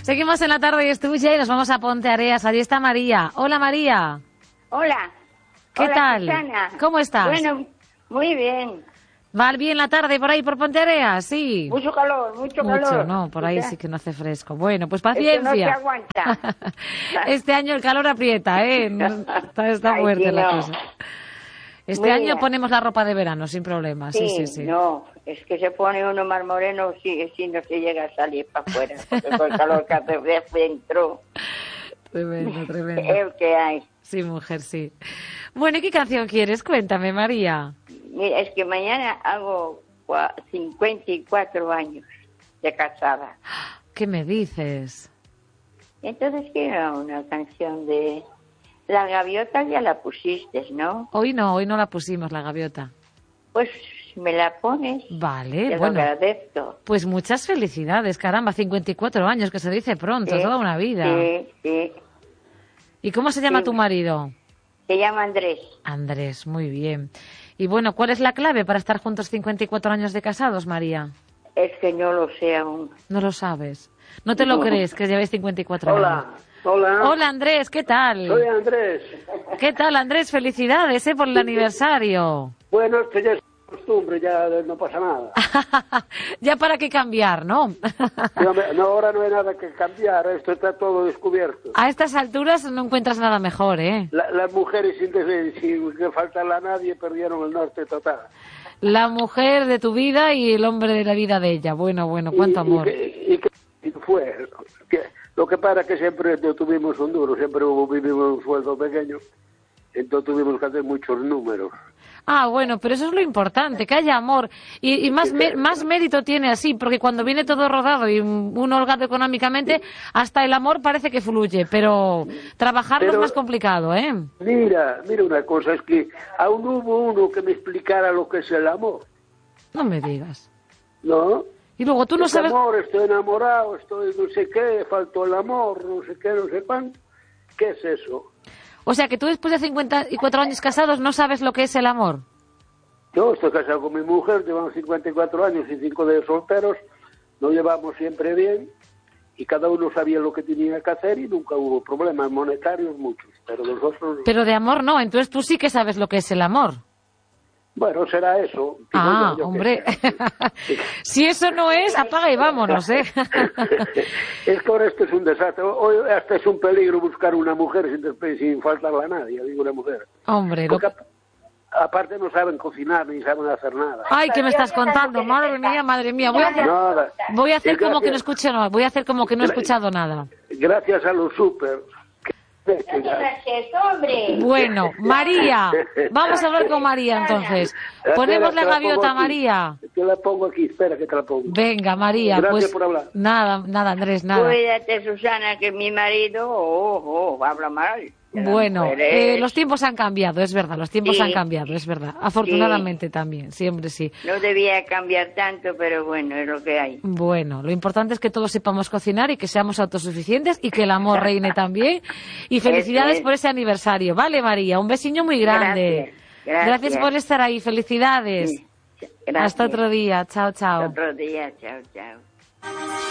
Seguimos en la tarde y es tuya y nos vamos a Ponteareas. Allí está María. Hola, María. Hola. ¿Qué Hola, tal? Susana. ¿Cómo estás? Bueno, muy bien. ¿Va bien la tarde por ahí, por Ponteareas? Sí. Mucho calor, mucho calor. No, por ahí sí que no hace fresco. Bueno, pues Es que no se paciencia. aguanta. Este año el calor aprieta, ¿eh? Está Ay, fuerte sí, la no. cosa. Este Mira. año ponemos la ropa de verano sin problema. Sí. No, es que se pone uno más moreno si no se llega a salir para afuera. Porque con el calor que hace de dentro Tremendo. es el que hay. Sí, mujer, sí. Bueno, ¿y qué canción quieres? Cuéntame, María. Mira, es que mañana hago 54 años de casada. ¿Qué me dices? Entonces quiero una canción de... La gaviota ya la pusiste, ¿no? Hoy no la pusimos, la gaviota. Pues me la pones. Vale, Te bueno. lo agradezco. Pues muchas felicidades, caramba, 54 años, que se dice pronto, Sí, toda una vida. Sí. ¿Y cómo se llama Sí. tu marido? Se llama Andrés. Andrés, muy bien. Y bueno, ¿cuál es la clave para estar juntos 54 años de casados, María? Es que no lo sé aún. No lo sabes. No te lo crees, que llevéis 54 años. Hola. Hola, Andrés, ¿qué tal? Soy Andrés. ¿Qué tal, Andrés? Felicidades, por el aniversario. Bueno, esto ya es costumbre, ya no pasa nada. Ya para qué cambiar, ¿no? No, ahora no hay nada que cambiar, esto está todo descubierto. A estas alturas no encuentras nada mejor, ¿eh? Las mujeres sin que faltarle a nadie perdieron el norte total. La mujer de tu vida y el hombre de la vida de ella. Bueno, cuánto amor. Y fue. Lo que pasa es que siempre no tuvimos un duro, siempre vivimos un sueldo pequeño, entonces tuvimos que hacer muchos números. Ah, bueno, pero eso es lo importante, que haya amor. Y más mérito tiene así, porque cuando viene todo rodado y uno holgado económicamente, hasta el amor parece que fluye, pero trabajarlo es más complicado, ¿eh? Mira una cosa, es que aún hubo uno que me explicara lo que es el amor. No me digas. ¿No? Y luego tú no sabes... amor, estoy enamorado, estoy no sé qué, faltó el amor, no sé qué, no sé cuánto. ¿Qué es eso? O sea, que tú después de 54 años casados no sabes lo que es el amor. Yo estoy casado con mi mujer, llevamos 54 años y 5 de solteros, nos llevamos siempre bien y cada uno sabía lo que tenía que hacer y nunca hubo problemas monetarios muchos, pero nosotros... Pero de amor no, entonces tú sí que sabes lo que es el amor. Bueno, será eso. Ah, hombre. Si eso no es, apaga y vámonos, ¿eh? Es que ahora esto es un desastre. Hoy hasta es un peligro buscar una mujer sin faltarle a nadie, digo una mujer. Hombre, porque aparte no saben cocinar ni saben hacer nada. Ay, ¿qué me estás contando? Madre mía. Voy a hacer como que no escucho nada. Voy a hacer como que no he escuchado nada. Gracias a los súper. Bueno, María, vamos a hablar con María entonces. Ponemos la gaviota, María. Te la pongo aquí, espera que te la pongo. Venga, María, gracias pues por hablar. Nada, Andrés, nada. Cuídate, Susana, que mi marido habla mal. Bueno, los tiempos han cambiado, es verdad, es verdad. Afortunadamente también, siempre sí. No debía cambiar tanto, pero bueno, es lo que hay. Bueno, lo importante es que todos sepamos cocinar y que seamos autosuficientes y que el amor reine también. Y felicidades por ese aniversario, ¿vale, María? Un besiño muy grande. Gracias por estar ahí, felicidades. Sí, gracias. Hasta otro día, chao. Hasta otro día, chao.